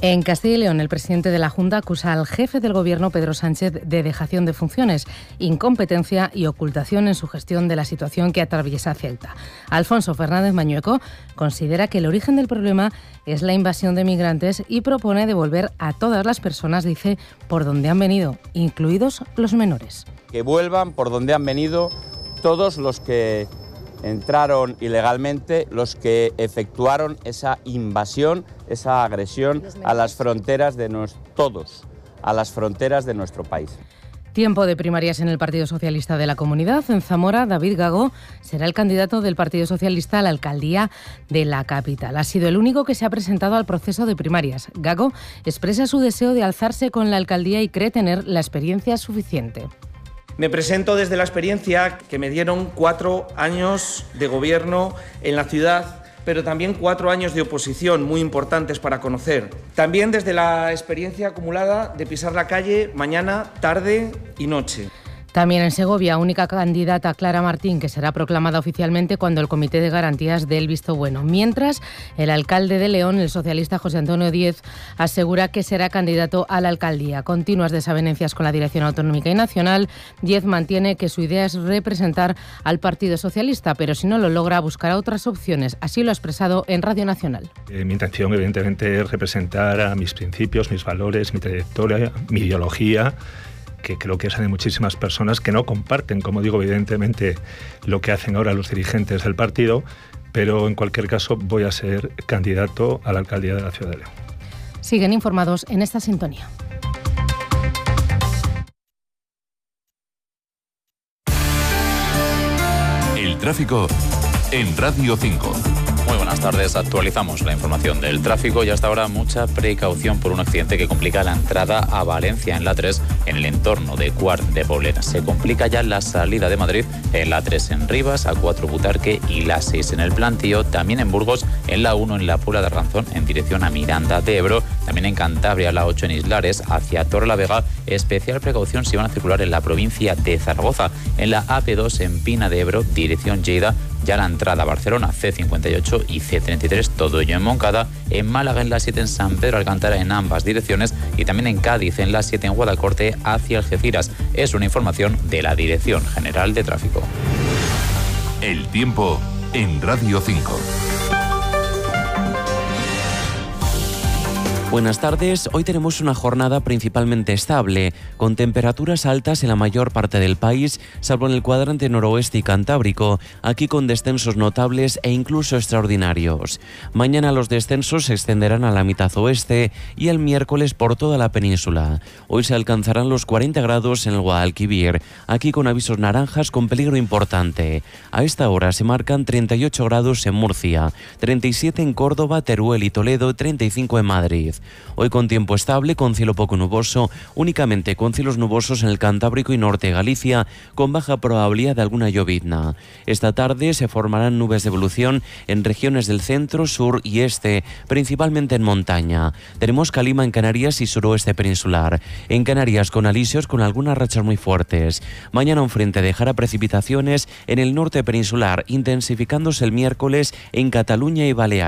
En Castilla y León, el presidente de la Junta acusa al jefe del Gobierno, Pedro Sánchez, de dejación de funciones, incompetencia y ocultación en su gestión de la situación que atraviesa Ceuta. Alfonso Fernández Mañueco considera que el origen del problema es la invasión de migrantes y propone devolver a todas las personas, dice, por donde han venido, incluidos los menores. Que vuelvan por donde han venido todos los que entraron ilegalmente, los que efectuaron esa invasión, esa agresión a las fronteras de a las fronteras de nuestro país. Tiempo de primarias en el Partido Socialista de la Comunidad. En Zamora, David Gago será el candidato del Partido Socialista a la alcaldía de la capital. Ha sido el único que se ha presentado al proceso de primarias. Gago expresa su deseo de alzarse con la alcaldía y cree tener la experiencia suficiente. Me presento desde la experiencia que me dieron 4 años de gobierno en la ciudad, pero también 4 años de oposición muy importantes para conocer. También desde la experiencia acumulada de pisar la calle mañana, tarde y noche. También en Segovia, única candidata Clara Martín, que será proclamada oficialmente cuando el Comité de Garantías dé el visto bueno. Mientras, el alcalde de León, el socialista José Antonio Díez, asegura que será candidato a la alcaldía. Continuas desavenencias con la dirección autonómica y nacional. Díez mantiene que su idea es representar al Partido Socialista, pero si no lo logra, buscará otras opciones. Así lo ha expresado en Radio Nacional. Mi intención, evidentemente, es representar a mis principios, mis valores, mi trayectoria, mi ideología, que creo que es de muchísimas personas que no comparten, como digo, evidentemente, lo que hacen ahora los dirigentes del partido, pero en cualquier caso voy a ser candidato a la alcaldía de la ciudad de León. Siguen informados en esta sintonía. El tráfico en Radio 5. Muy buenas tardes, actualizamos la información del tráfico y hasta ahora mucha precaución por un accidente que complica la entrada a Valencia en la 3 en el entorno de Quart de Poblet. Se complica ya la salida de Madrid en la 3 en Rivas, A4 Butarque y la 6 en el Plantío, también en Burgos, en la 1 en la Puebla de Arganzón en dirección a Miranda de Ebro, también en Cantabria la 8 en Islares hacia Torrelavega. Especial precaución si van a circular en la provincia de Zaragoza, en la AP2 en Pina de Ebro, dirección Lleida, ya la entrada a Barcelona, C58 y C33, todo ello en Moncada, en Málaga en la 7 en San Pedro Alcántara en ambas direcciones y también en Cádiz en la 7 en Guadalcorte hacia Algeciras. Es una información de la Dirección General de Tráfico. El tiempo en Radio 5. Buenas tardes, hoy tenemos una jornada principalmente estable, con temperaturas altas en la mayor parte del país, salvo en el cuadrante noroeste y cantábrico, aquí con descensos notables e incluso extraordinarios. Mañana los descensos se extenderán a la mitad oeste y el miércoles por toda la península. Hoy se alcanzarán los 40 grados en el Guadalquivir, aquí con avisos naranjas con peligro importante. A esta hora se marcan 38 grados en Murcia, 37 en Córdoba, Teruel y Toledo, 35 en Madrid. Hoy con tiempo estable, con cielo poco nuboso, únicamente con cielos nubosos en el Cantábrico y norte de Galicia, con baja probabilidad de alguna llovizna. Esta tarde se formarán nubes de evolución en regiones del centro, sur y este, principalmente en montaña. Tenemos calima en Canarias y suroeste peninsular. En Canarias con alisios con algunas rachas muy fuertes. Mañana un frente dejará precipitaciones en el norte peninsular, intensificándose el miércoles en Cataluña y Baleares.